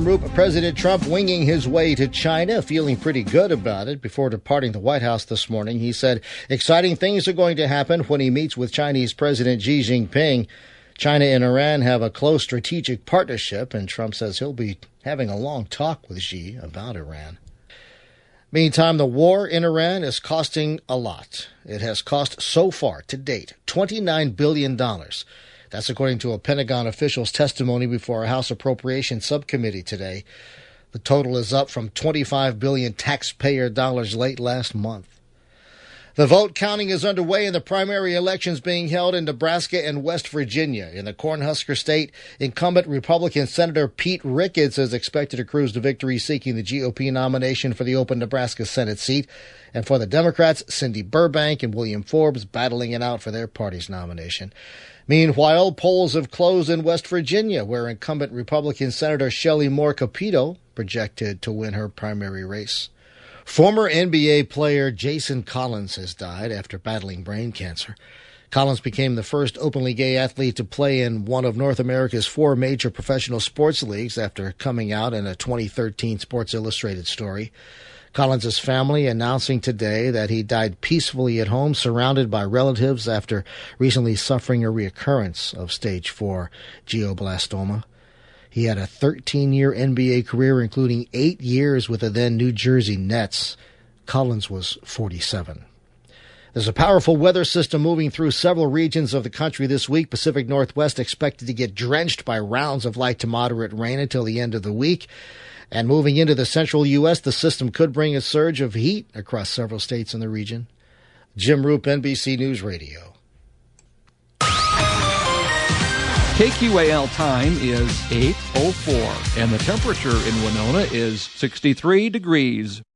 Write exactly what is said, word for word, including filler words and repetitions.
Jim Roop, President Trump winging his way to China, feeling pretty good about it. Before departing the White House this morning, he said exciting things are going to happen when he meets with Chinese President Xi Jinping. China and Iran have a close strategic partnership, and Trump says he'll be having a long talk with Xi about Iran. Meantime, the war in Iran is costing a lot. It has cost so far to date twenty-nine billion dollars. That's according to a Pentagon official's testimony before a House Appropriations Subcommittee today. The total is up from twenty-five billion dollars taxpayer dollars late last month. The vote counting is underway in the primary elections being held in Nebraska and West Virginia. In the Cornhusker State, incumbent Republican Senator Pete Ricketts is expected to cruise to victory, seeking the G O P nomination for the open Nebraska Senate seat. And for the Democrats, Cindy Burbank and William Forbes battling it out for their party's nomination. Meanwhile, polls have closed in West Virginia, where incumbent Republican Senator Shelley Moore Capito projected to win her primary race. Former N B A player Jason Collins has died after battling brain cancer. Collins became the first openly gay athlete to play in one of North America's four major professional sports leagues after coming out in a twenty thirteen Sports Illustrated story. Collins' family announcing today that he died peacefully at home, surrounded by relatives after recently suffering a reoccurrence of stage four glioblastoma. He had a thirteen-year N B A career, including eight years with the then New Jersey Nets. Collins was forty-seven. There's a powerful weather system moving through several regions of the country this week. Pacific Northwest expected to get drenched by rounds of light to moderate rain until the end of the week. And moving into the central U S, the system could bring a surge of heat across several states in the region. Jim Roop, N B C News Radio. K Q A L time is eight oh four, and the temperature in Winona is sixty-three degrees.